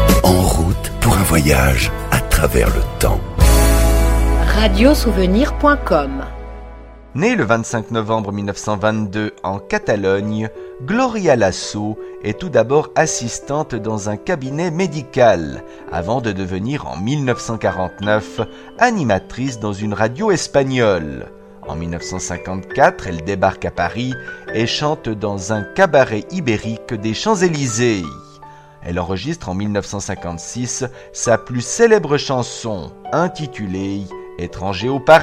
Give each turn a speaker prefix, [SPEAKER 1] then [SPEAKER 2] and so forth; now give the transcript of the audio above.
[SPEAKER 1] En route pour un voyage à travers le temps.
[SPEAKER 2] Radiosouvenir.com.
[SPEAKER 3] Née le 25 novembre 1922 en Catalogne, Gloria Lasso est tout d'abord assistante dans un cabinet médical, avant de devenir en 1949 animatrice dans une radio espagnole. En 1954, elle débarque à Paris et chante dans un cabaret ibérique des Champs-Élysées. Elle enregistre en 1956 sa plus célèbre chanson, intitulée « Étranger au paradis ».